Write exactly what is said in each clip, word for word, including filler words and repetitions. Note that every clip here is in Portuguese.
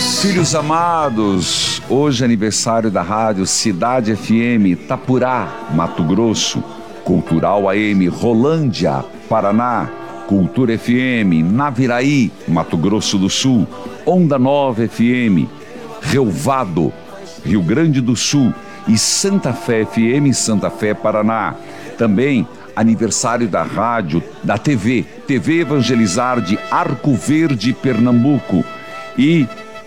Filhos amados, hoje é aniversário da rádio Cidade F M, Itapurá, Mato Grosso, Cultural A M, Rolândia, Paraná, Cultura F M, Naviraí, Mato Grosso do Sul, Onda Nova F M, Relvado, Rio Grande do Sul e Santa Fé F M, Santa Fé, Paraná. Também aniversário da rádio, da T V, T V Evangelizar de Arco Verde, Pernambuco e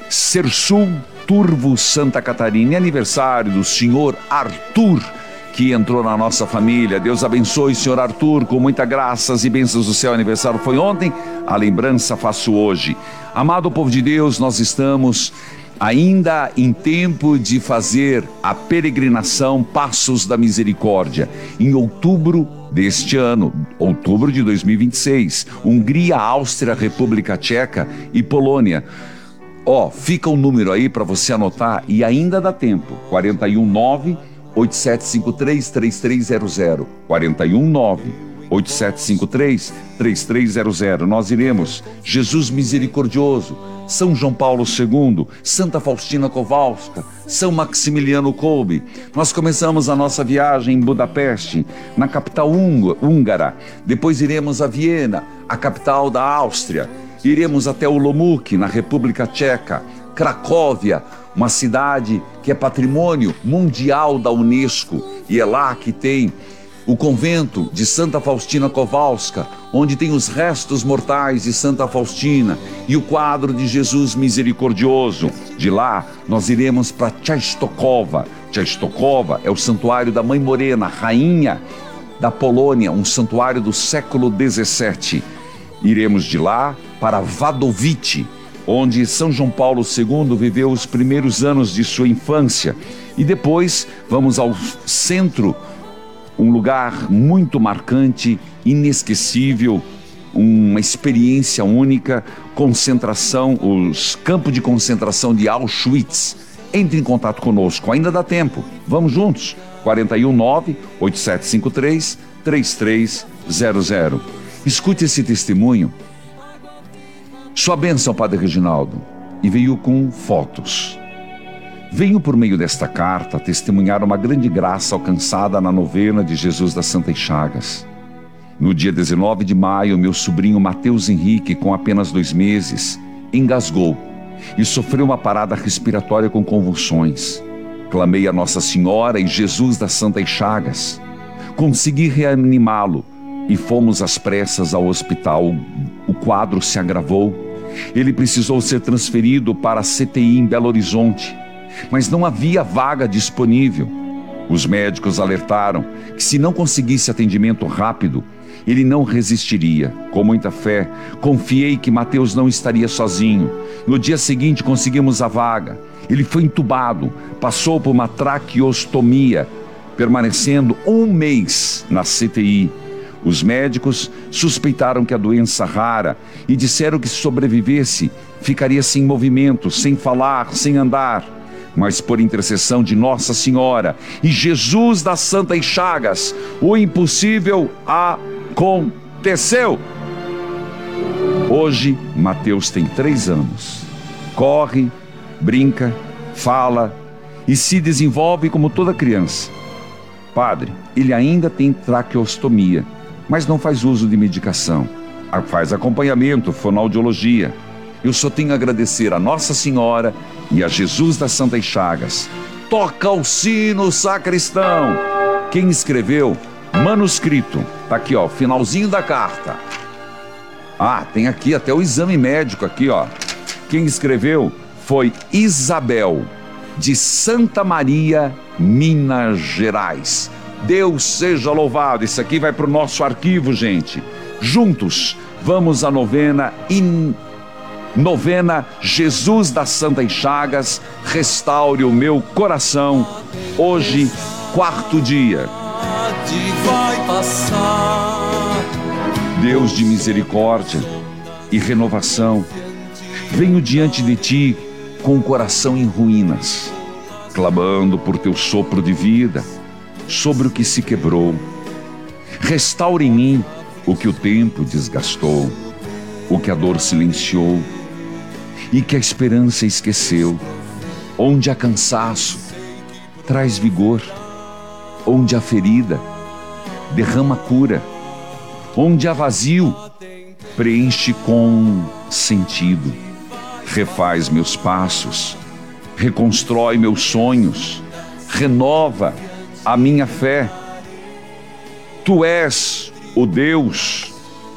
Sersul Turvo, Santa Catarina. E aniversário do senhor Arthur, que entrou na nossa família. Deus abençoe, senhor Arthur, com muitas graças e bênçãos do céu. Aniversário foi ontem, a lembrança faço hoje. Amado povo de Deus, nós estamos ainda em tempo de fazer a peregrinação Passos da Misericórdia, em outubro deste ano, outubro de dois mil e vinte e seis, Hungria, Áustria, República Tcheca e Polônia. Ó, oh, fica o um número aí para você anotar e ainda dá tempo, quatro um nove, oito sete cinco três, três três zero zero, quatro um nove, oito sete cinco três, três três zero zero. Nós iremos Jesus Misericordioso, São João Paulo segundo, Santa Faustina Kowalska, São Maximiliano Kolbe. Nós começamos a nossa viagem em Budapeste, na capital húngara. Depois iremos a Viena, a capital da Áustria. Iremos até Olomouc, na República Tcheca, Cracóvia, uma cidade que é patrimônio mundial da Unesco, e é lá que tem o convento de Santa Faustina Kowalska, onde tem os restos mortais de Santa Faustina e o quadro de Jesus Misericordioso. De lá, nós iremos para Częstochowa. Częstochowa é o santuário da Mãe Morena, rainha da Polônia, um santuário do século dezessete. Iremos de lá para Wadowice, onde São João Paulo segundo viveu os primeiros anos de sua infância. E depois vamos ao centro, um lugar muito marcante, inesquecível, uma experiência única, concentração, os campos de concentração de Auschwitz. Entre em contato conosco, ainda dá tempo. Vamos juntos, quatro um nove, oito sete cinco três, três três zero zero. Escute esse testemunho. Sua bênção, Padre Reginaldo, e veio com fotos. Venho por meio desta carta testemunhar uma grande graça alcançada na novena de Jesus das Santas Chagas. No dia dezenove de maio, meu sobrinho Mateus Henrique, com apenas dois meses, engasgou e sofreu uma parada respiratória com convulsões. Clamei a Nossa Senhora e Jesus das Santas Chagas. Consegui reanimá-lo e fomos às pressas ao hospital. O quadro se agravou. Ele precisou ser transferido para a C T I em Belo Horizonte, mas não havia vaga disponível. Os médicos alertaram que se não conseguisse atendimento rápido, ele não resistiria. Com muita fé, confiei que Mateus não estaria sozinho. No dia seguinte conseguimos a vaga. Ele foi entubado, passou por uma traqueostomia, permanecendo um mês na C T I. Os médicos suspeitaram que a doença rara e disseram que se sobrevivesse, ficaria sem movimento, sem falar, sem andar. Mas por intercessão de Nossa Senhora e Jesus das Santas Chagas, o impossível aconteceu. Hoje, Mateus tem três anos. Corre, brinca, fala e se desenvolve como toda criança. Padre, ele ainda tem traqueostomia, mas não faz uso de medicação. Faz acompanhamento, fonoaudiologia. Eu só tenho a agradecer a Nossa Senhora e a Jesus das Santas Chagas. Toca o sino, sacristão! Quem escreveu? Manuscrito. Tá aqui, ó, finalzinho da carta. Ah, tem aqui até o exame médico aqui, ó. Quem escreveu foi Isabel, de Santa Maria, Minas Gerais. Deus seja louvado. Isso aqui vai para o nosso arquivo, gente. Juntos, vamos à novena in... Novena Jesus das Santas Chagas, restaure o meu coração. Hoje, quarto dia. Deus de misericórdia e renovação, venho diante de ti com o coração em ruínas, clamando por teu sopro de vida sobre o que se quebrou. Restaure em mim o que o tempo desgastou, o que a dor silenciou. e que a esperança esqueceu. Onde há cansaço, traz vigor. Onde há ferida, derrama cura. Onde há vazio, preenche com sentido. Refaz meus passos, reconstrói meus sonhos, renova a minha fé. Tu és o Deus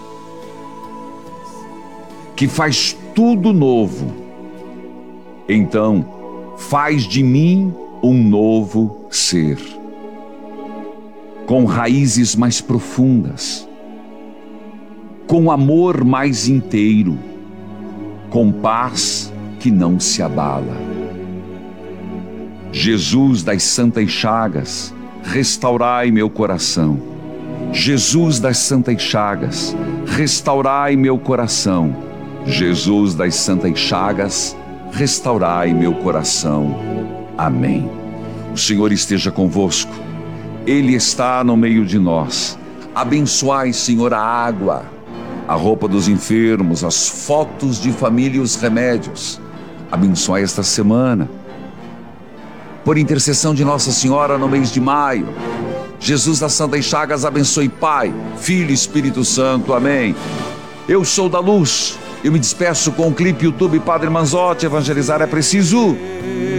que faz tudo novo. Então, faz de mim um novo ser, com raízes mais profundas, com amor mais inteiro, com paz que não se abala. Jesus das Santas Chagas, restaurai meu coração. Jesus das Santas Chagas, restaurai meu coração. Jesus das Santas Chagas, restaurai meu coração. Amém. O Senhor esteja convosco. Ele está no meio de nós. Abençoai, Senhor, a água, a roupa dos enfermos, as fotos de família e os remédios. Abençoai esta semana. Por intercessão de Nossa Senhora no mês de maio. Jesus das Santas Chagas abençoe Pai, Filho e Espírito Santo. Amém. Eu sou da Luz. Eu me despeço com o clipe YouTube Padre Manzotti. Evangelizar é preciso.